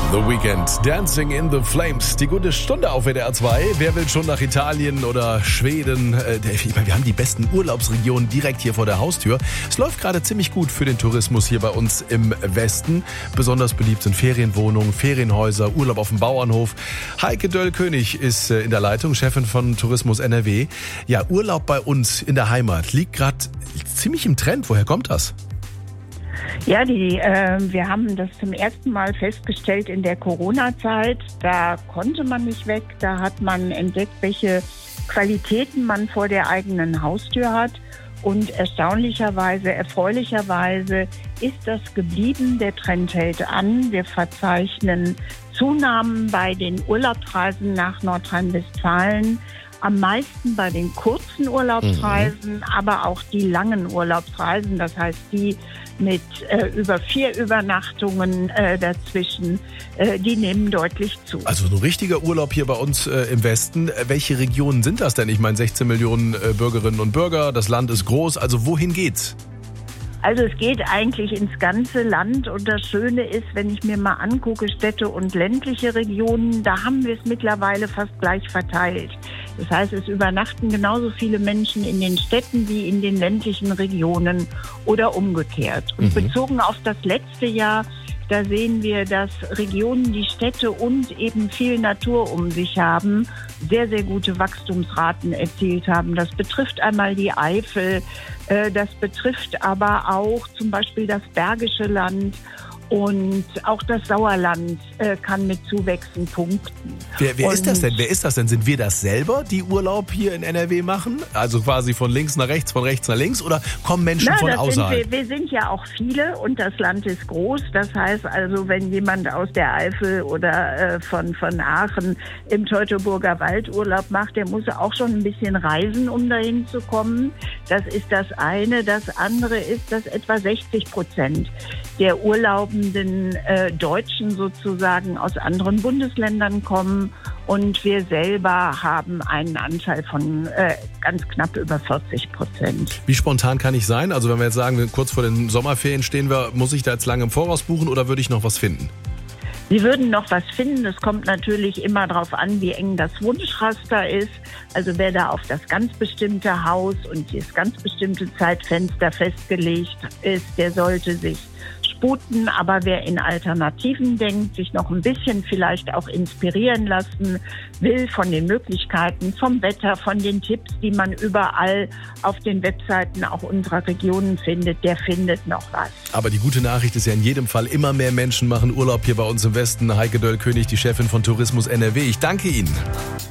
The Weeknd, Dancing in the Flames. Die gute Stunde auf WDR 2. Wer will schon nach Italien oder Schweden? Wir haben die besten Urlaubsregionen direkt hier vor der Haustür. Es läuft gerade ziemlich gut für den Tourismus hier bei uns im Westen. Besonders beliebt sind Ferienwohnungen, Ferienhäuser, Urlaub auf dem Bauernhof. Heike Döll-König ist in der Leitung, Chefin von Tourismus NRW. Ja, Urlaub bei uns in der Heimat liegt gerade ziemlich im Trend. Woher kommt das? Ja, wir haben das zum ersten Mal festgestellt in der Corona-Zeit. Da konnte man nicht weg. Da hat man entdeckt, welche Qualitäten man vor der eigenen Haustür hat. Und erfreulicherweise ist das geblieben. Der Trend hält an. Wir verzeichnen Zunahmen bei den Urlaubsreisen nach Nordrhein-Westfalen. Am meisten bei den kurzen Urlaubsreisen, aber auch die langen Urlaubsreisen, das heißt die mit über 4 Übernachtungen dazwischen, die nehmen deutlich zu. Also ein richtiger Urlaub hier bei uns im Westen. Welche Regionen sind das denn? Ich meine 16 Millionen Bürgerinnen und Bürger, das Land ist groß, also wohin geht's? Also es geht eigentlich ins ganze Land und das Schöne ist, wenn ich mir mal angucke, Städte und ländliche Regionen, da haben wir es mittlerweile fast gleich verteilt. Das heißt, es übernachten genauso viele Menschen in den Städten wie in den ländlichen Regionen oder umgekehrt. Und bezogen auf das letzte Jahr, da sehen wir, dass Regionen, die Städte und eben viel Natur um sich haben, sehr, sehr gute Wachstumsraten erzielt haben. Das betrifft einmal die Eifel, das betrifft aber auch zum Beispiel das Bergische Land. Und auch das Sauerland kann mit Zuwächsen punkten. Wer ist das denn? Wer ist das denn? Sind wir das selber, die Urlaub hier in NRW machen? Also quasi von links nach rechts, von rechts nach links? Oder kommen Menschen von außerhalb? Wir sind ja auch viele und das Land ist groß. Das heißt also, wenn jemand aus der Eifel oder von Aachen im Teutoburger Wald Urlaub macht, der muss auch schon ein bisschen reisen, um dahin zu kommen. Das ist das eine. Das andere ist, dass etwa 60% der Urlaubenden Deutschen sozusagen aus anderen Bundesländern kommen und wir selber haben einen Anteil von ganz knapp über 40%. Wie spontan kann ich sein? Also wenn wir jetzt sagen, kurz vor den Sommerferien stehen wir, muss ich da jetzt lange im Voraus buchen oder würde ich noch was finden? Sie würden noch was finden. Es kommt natürlich immer darauf an, wie eng das Wunschraster ist. Also wer da auf das ganz bestimmte Haus und das ganz bestimmte Zeitfenster festgelegt ist, der sollte sich sputen. Aber wer in Alternativen denkt, sich noch ein bisschen vielleicht auch inspirieren lassen will von den Möglichkeiten, vom Wetter, von den Tipps, die man überall auf den Webseiten auch unserer Regionen findet, der findet noch was. Aber die gute Nachricht ist ja in jedem Fall, immer mehr Menschen machen Urlaub hier bei uns im Westen. Heike Döll-König, die Chefin von Tourismus NRW. Ich danke Ihnen.